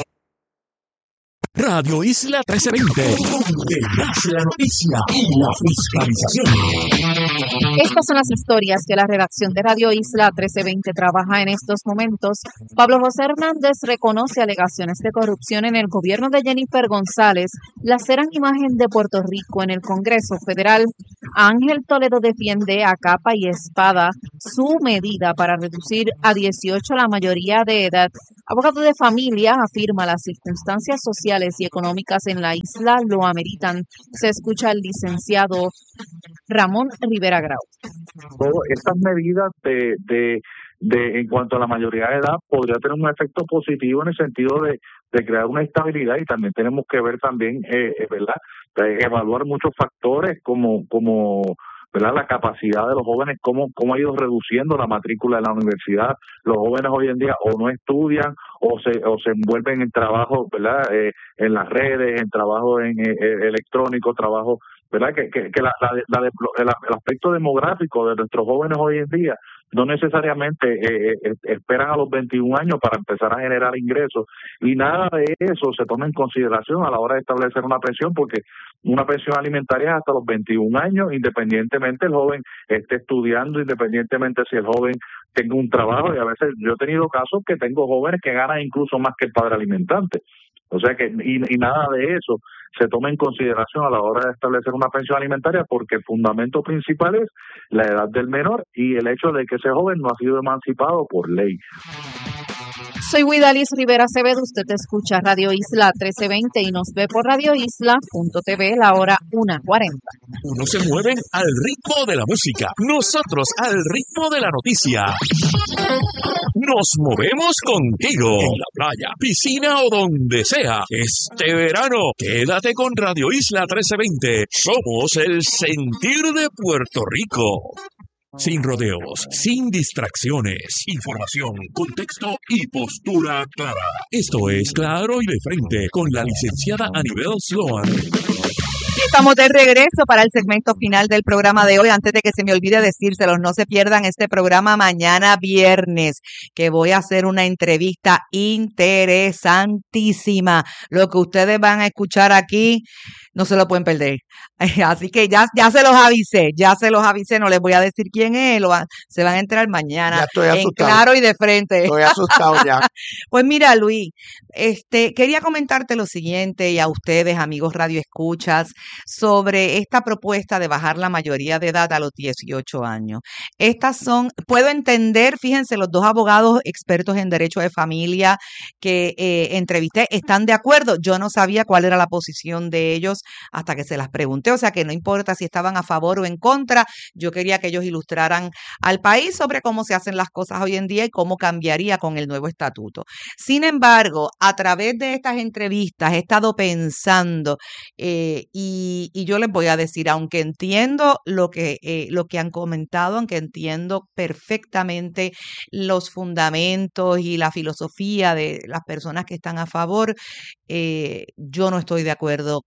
S4: Radio Isla trece veinte, donde nace la noticia y la fiscalización.
S10: Estas son las historias que la redacción de Radio Isla trece veinte trabaja en estos momentos. Pablo José Hernández reconoce alegaciones de corrupción en el gobierno de Jennifer González, laceran imagen de Puerto Rico en el Congreso Federal. Ángel Toledo defiende a capa y espada su medida para reducir a dieciocho la mayoría de edad. Abogado de familia afirma las circunstancias sociales y económicas en la isla lo ameritan. Se escucha el licenciado Ramón Rivera Grau.
S1: Estas medidas de, de, de en cuanto a la mayoría de edad podría tener un efecto positivo en el sentido de, de crear una estabilidad, y también tenemos que ver también, eh, ¿verdad?, de evaluar muchos factores como como ¿verdad?, la capacidad de los jóvenes, cómo, cómo ha ido reduciendo la matrícula de la universidad. Los jóvenes hoy en día o no estudian o se o se envuelven en trabajo, ¿verdad?, eh, en las redes, en trabajo en eh, electrónico, trabajo, ¿verdad?, que, que, que la, la, la, el, el aspecto demográfico de nuestros jóvenes hoy en día no necesariamente eh, eh, esperan a los veintiún años para empezar a generar ingresos, y nada de eso se toma en consideración a la hora de establecer una pensión, porque una pensión alimentaria es hasta los veintiún años, independientemente el joven esté estudiando, independientemente si el joven tenga un trabajo, y a veces yo he tenido casos que tengo jóvenes que ganan incluso más que el padre alimentante. O sea que, y, y nada de eso se toma en consideración a la hora de establecer una pensión alimentaria, porque el fundamento principal es la edad del menor y el hecho de que ese joven no ha sido emancipado por ley.
S10: Soy Widalis Rivera Acevedo, usted escucha Radio Isla trece veinte y nos ve por radio isla punto t v la hora una cuarenta.
S4: Unos se mueven al ritmo de la música, nosotros al ritmo de la noticia. Nos movemos contigo en la playa, piscina o donde sea. Este verano, quédate con Radio Isla trece veinte. Somos el sentir de Puerto Rico. Sin rodeos, sin distracciones, información, contexto y postura clara. Esto es Claro y de Frente con la licenciada Anibel Sloan.
S2: Estamos de regreso para el segmento final del programa de hoy. Antes de que se me olvide decírselos, no se pierdan este programa mañana viernes, que voy a hacer una entrevista interesantísima. Lo que ustedes van a escuchar aquí no se lo pueden perder. Así que ya, ya se los avisé, ya se los avisé, no les voy a decir quién es, lo van, se van a enterar mañana.
S3: Ya estoy asustado.
S2: En Claro y de Frente.
S3: Estoy asustado ya.
S2: Pues mira, Luis, este, quería comentarte lo siguiente, y a ustedes, amigos radioescuchas, sobre esta propuesta de bajar la mayoría de edad a los dieciocho años. Estas son, puedo entender, fíjense, los dos abogados expertos en derecho de familia que eh, entrevisté están de acuerdo. Yo no sabía cuál era la posición de ellos hasta que se las pregunté, o sea que no importa si estaban a favor o en contra, yo quería que ellos ilustraran al país sobre cómo se hacen las cosas hoy en día y cómo cambiaría con el nuevo estatuto. Sin embargo, a través de estas entrevistas he estado pensando eh, y, y yo les voy a decir, aunque entiendo lo que, eh, lo que han comentado, aunque entiendo perfectamente los fundamentos y la filosofía de las personas que están a favor, eh, yo no estoy de acuerdo con este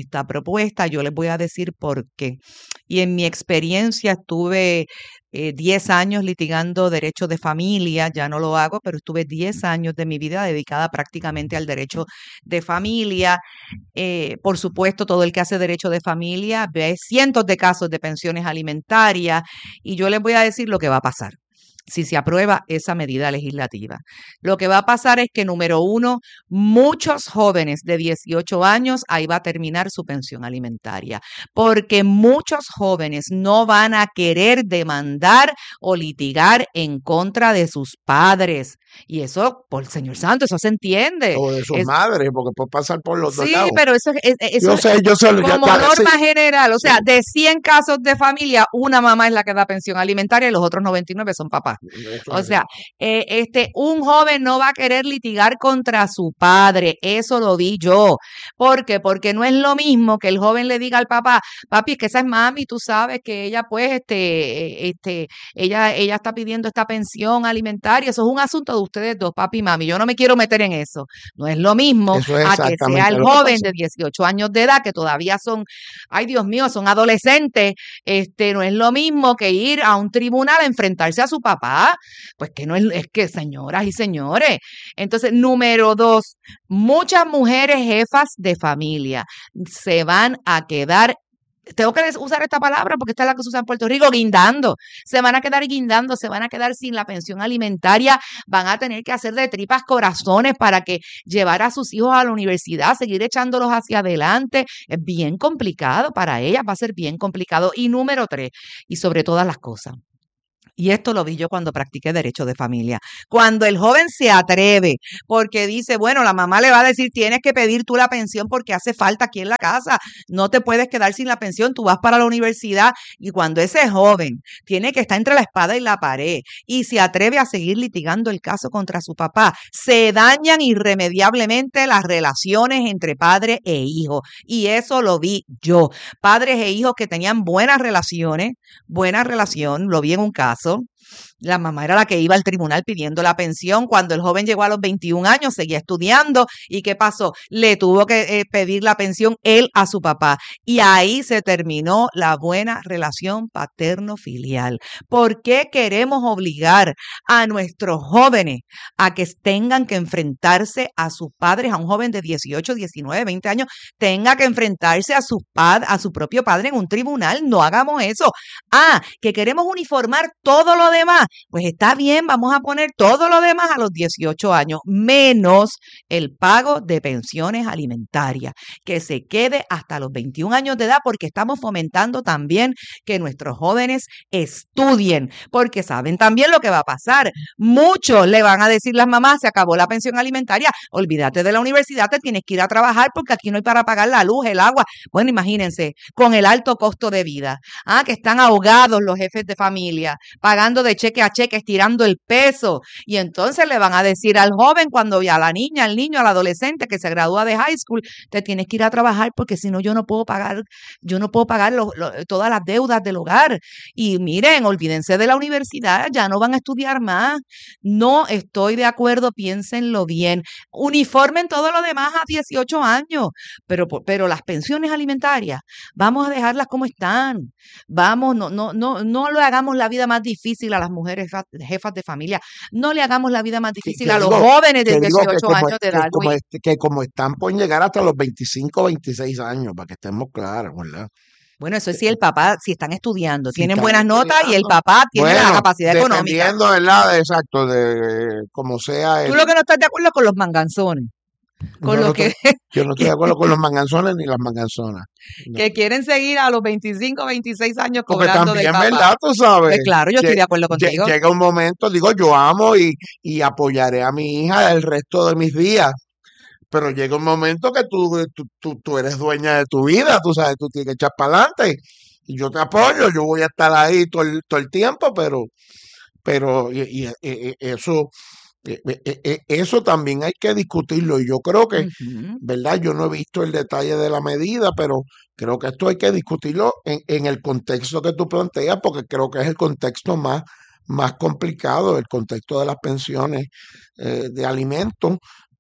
S2: esta propuesta. Yo les voy a decir por qué. Y en mi experiencia estuve eh, diez años litigando derecho de familia, ya no lo hago, pero estuve diez años de mi vida dedicada prácticamente al derecho de familia. Eh, por supuesto, todo el que hace derecho de familia ve cientos de casos de pensiones alimentarias y yo les voy a decir lo que va a pasar si se aprueba esa medida legislativa. Lo que va a pasar es que, número uno, muchos jóvenes de dieciocho años, ahí va a terminar su pensión alimentaria, porque muchos jóvenes no van a querer demandar o litigar en contra de sus padres. Y eso, por el Señor Santo, eso se entiende.
S3: O de sus
S2: Es-
S3: madres, porque puede pasar por los dos
S2: Sí,
S3: lados.
S2: pero eso, es- es- eso
S3: Yo
S2: es
S3: sé, yo sé, ya
S2: como
S3: está,
S2: norma
S3: sí,
S2: general. O sea,
S3: sí,
S2: de cien casos de familia, una mamá es la que da pensión alimentaria y los otros noventa y nueve son papás.
S3: eso
S2: O
S3: es
S2: sea,
S3: así.
S2: eh, este, un joven no va a querer litigar contra su padre, eso lo vi yo. ¿Por qué? Porque no es lo mismo que el joven le diga al papá, papi, es que esa es mami, tú sabes que ella, pues, este, eh, este, ella, ella está pidiendo esta pensión alimentaria, eso es un asunto de ustedes dos, papi y mami, yo no me quiero meter en eso. No es lo mismo
S3: Eso es
S2: a que sea
S3: exactamente
S2: el
S3: lo que
S2: joven
S3: pasa.
S2: de dieciocho años de edad, que todavía son, ay Dios mío, son adolescentes, este, no es lo mismo que ir a un tribunal a enfrentarse a su papá. Pues que no es, es que, señoras y señores. Entonces, número dos, muchas mujeres jefas de familia se van a quedar, tengo que usar esta palabra porque esta es la que se usa en Puerto Rico, guindando. Se van a quedar guindando, se van a quedar sin la pensión alimentaria, van a tener que hacer de tripas corazones para que llevar a sus hijos a la universidad, seguir echándolos hacia adelante. Es bien complicado para ellas, va a ser bien complicado. Y número tres, y sobre todas las cosas, y esto lo vi yo cuando practiqué derecho de familia. Cuando el joven se atreve, porque dice, bueno, la mamá le va a decir, tienes que pedir tú la pensión porque hace falta aquí en la casa, no te puedes quedar sin la pensión, tú vas para la universidad. Y cuando ese joven tiene que estar entre la espada y la pared y se atreve a seguir litigando el caso contra su papá, se dañan irremediablemente las relaciones entre padre e hijo. Y eso lo vi yo. Padres e hijos que tenían buenas relaciones, buena relación, lo vi en un caso. La mamá era la que iba al tribunal pidiendo la pensión. Cuando el joven llegó a los veintiún años, seguía estudiando. ¿Y qué pasó? Le tuvo que eh, pedir la pensión él a su papá. Y ahí se terminó la buena relación paterno-filial. ¿Por qué queremos obligar a nuestros jóvenes a que tengan que enfrentarse a sus padres? A un joven de dieciocho, diecinueve, veinte años, tenga que enfrentarse a su, pad a su propio padre en un tribunal. No hagamos eso. Ah, que queremos uniformar todo lo demás. Pues está bien, vamos a poner todo lo demás a los dieciocho años, menos el pago de pensiones alimentarias, que se quede hasta los veintiún años de edad, porque estamos fomentando también que nuestros jóvenes estudien, porque saben también lo que va a pasar. Muchos le van a decir las mamás, se acabó la pensión alimentaria, olvídate de la universidad, te tienes que ir a trabajar porque aquí no hay para pagar la luz, el agua. Bueno, imagínense, con el alto costo de vida, ah, que están ahogados los jefes de familia, pagando de cheque a cheque, estirando el peso. Y entonces le van a decir al joven, cuando a la niña, al niño, al adolescente que se gradúa de high school, te tienes que ir a trabajar porque si no yo no puedo pagar, yo no puedo pagar lo, lo, todas las deudas del hogar. Y miren, olvídense de la universidad, ya no van a estudiar más. No estoy de acuerdo, piénsenlo bien. Uniformen todo lo demás a dieciocho años, pero, pero las pensiones alimentarias, vamos a dejarlas como están. Vamos, no, no, no, no le hagamos la vida más difícil a las mujeres jefas de familia. No le hagamos la vida más difícil
S3: que
S2: a los
S3: digo,
S2: jóvenes de
S3: que digo que
S2: dieciocho
S3: como,
S2: años de
S3: que,
S2: edad.
S3: como,
S2: Luis.
S3: est- que como están, pueden llegar hasta los veinticinco, veintiséis años, para que estemos claros, ¿verdad?
S2: Bueno, eso es si el papá, si están estudiando,
S3: Si
S2: tienen
S3: están
S2: buenas notas y el
S3: estudiando.
S2: papá tiene la
S3: Bueno,
S2: capacidad económica.
S3: dependiendo, ¿verdad? Exacto, de como sea.
S2: Tú
S3: El,
S2: lo que no estás de acuerdo con los manganzones, con
S3: yo,
S2: los
S3: no
S2: que,
S3: estoy, yo no estoy de acuerdo con los manganzones ni las manganzonas. No.
S2: que quieren seguir a los veinticinco, veintiséis años
S3: Porque
S2: cobrando del
S3: también,
S2: papá.
S3: ¿verdad? Tú sabes.
S2: Pues claro, yo estoy de acuerdo
S3: lle-
S2: contigo.
S3: Llega un momento, digo, yo amo y, y apoyaré a mi hija el resto de mis días. Pero llega un momento que tú, tú, tú, tú eres dueña de tu vida, tú sabes, tú tienes que echar para adelante. Y yo te apoyo, yo voy a estar ahí todo el, todo el tiempo, pero, pero y, y- y- y eso, e- e- e- eso también hay que discutirlo. Y yo creo que,
S2: Ujú.
S3: ¿verdad? Yo no he visto el detalle de la medida, pero creo que esto hay que discutirlo en, en el contexto que tú planteas, porque creo que es el contexto más, más complicado, el contexto de las pensiones eh, de alimentos.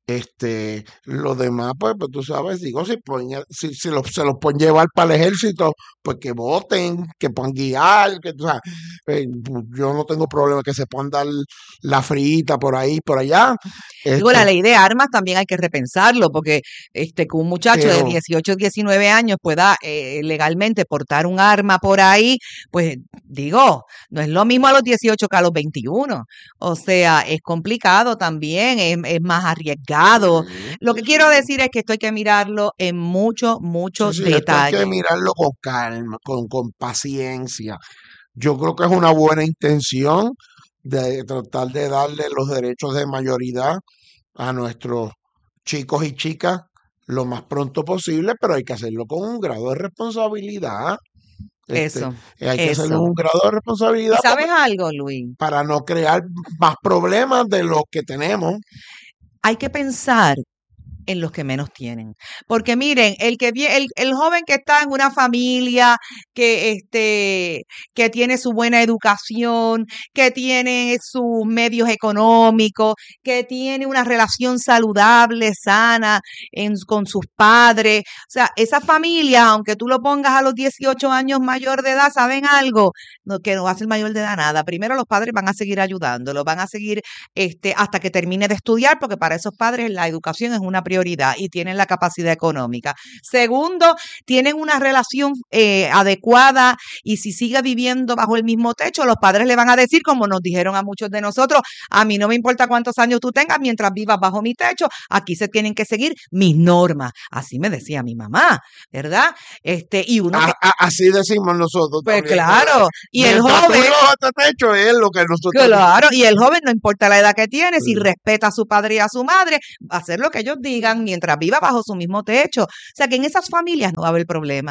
S3: Este, los demás, pues, pues tú sabes, digo, si, pueden- si, si los- se los pueden llevar para el ejército, pues que voten, que puedan guiar, que tú sabes, eh, pu- yo no tengo problema que se puedan dar la frita por ahí, por allá,
S2: Digo, la
S3: este,
S2: ley de armas también hay que repensarlo, porque este, que un muchacho de
S3: pero
S2: dieciocho, diecinueve años pueda eh, legalmente portar un arma por ahí, pues digo, no es lo mismo a los dieciocho que a los veintiuno. O sea, es complicado también, es, es más arriesgado.
S3: sí,
S2: Lo que quiero decir es que esto hay que mirarlo en mucho, mucho
S3: sí, sí, esto hay que
S2: detalle.
S3: mirarlo con calma, con, con paciencia. Yo creo que es una buena intención de tratar de darle los derechos de mayoría a nuestros chicos y chicas lo más pronto posible, pero hay que hacerlo con un grado de responsabilidad. Este,
S2: Eso,
S3: eh, hay que hacerlo con
S2: eso.
S3: un grado de
S2: ¿Y
S3: responsabilidad porque,
S2: sabes algo, Luis?
S3: para no crear más problemas de los que tenemos.
S2: Hay que pensar en los que menos tienen. Porque miren, el que vie- el, el joven que está en una familia que este que tiene su buena educación, que tiene sus medios económicos, que tiene una relación saludable, sana en- con sus padres, o sea, esa familia, aunque tú lo pongas a los dieciocho años mayor de edad, ¿saben algo? No, que no va a ser mayor de edad nada. Primero los padres van a seguir ayudándolo, van a seguir este, hasta que termine de estudiar, porque para esos padres la educación es una prioridad y tienen la capacidad económica. Segundo, tienen una relación eh, adecuada y si sigue viviendo bajo el mismo techo, los padres le van a decir, como nos dijeron a muchos de nosotros, a mí no me importa cuántos años tú tengas mientras vivas bajo mi techo, aquí se tienen que seguir mis normas. Así me decía mi mamá, ¿verdad? Este, y uno que,
S3: A- a- así decimos nosotros
S2: pues
S3: también, ¿no?
S2: claro, y el
S3: Mientras tú
S2: joven,
S3: vivas bajo este techo es lo que nosotros
S2: claro, y el joven no importa la edad que tiene, si
S3: decimos.
S2: respeta a su padre y a su madre, va a hacer lo que ellos digan mientras viva bajo su mismo techo. O sea que en esas familias no va a haber problema.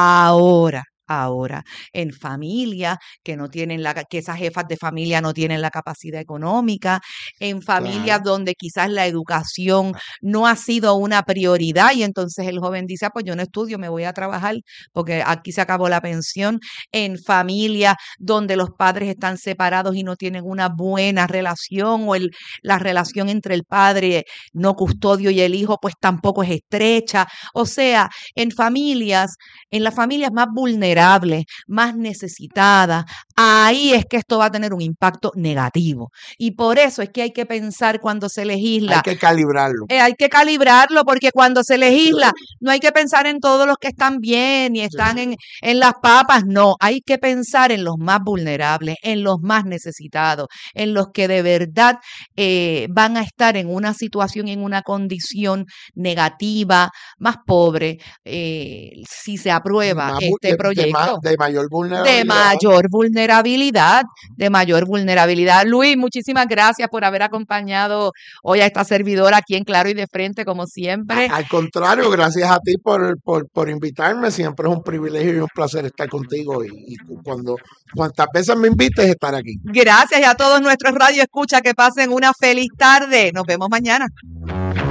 S2: Ahora, ahora, en familias que no tienen la, que esas jefas de familia no tienen la capacidad económica, en familias
S3: Claro.
S2: donde quizás la educación no ha sido una prioridad y entonces el joven dice, ah, pues yo no estudio, me voy a trabajar porque aquí se acabó la pensión, en familias donde los padres están separados y no tienen una buena relación o el, la relación entre el padre no custodio y el hijo pues tampoco es estrecha. O sea, en familias, en las familias más vulnerables, más necesitadas, ahí es que esto va a tener un impacto negativo. Y por eso es que hay que pensar cuando se
S3: Hay
S2: legisla,
S3: que calibrarlo.
S2: eh, hay que calibrarlo porque cuando se legisla no hay que pensar en todos los que están bien y
S3: Sí,
S2: están
S3: sí.
S2: en, en las papas, no, hay que pensar en los más vulnerables, en los más necesitados, en los que de verdad eh, van a estar en una situación, en una condición negativa, más pobre, eh, si se
S3: De,
S2: aprueba
S3: más, vu-
S2: este
S3: de, de ma-
S2: proyecto.
S3: de mayor
S2: De
S3: vulnerabilidad.
S2: mayor vulnerabilidad, de mayor vulnerabilidad. Luis, muchísimas gracias por haber acompañado hoy a esta servidora aquí en Claro y de Frente, como
S3: A-
S2: siempre.
S3: al contrario, gracias a ti por, por, por invitarme. Siempre es un privilegio y un placer estar contigo. Y, y cuando cuantas veces me invites, estar aquí.
S2: Gracias y a todos nuestros radio escucha que pasen una feliz tarde. Nos vemos mañana.